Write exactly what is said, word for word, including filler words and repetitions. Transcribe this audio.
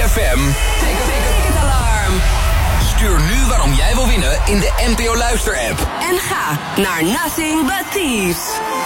F M. Ticketalarm. Stuur nu waarom jij wil winnen in de N P O Luister-app. En ga naar Nothing But Thieves.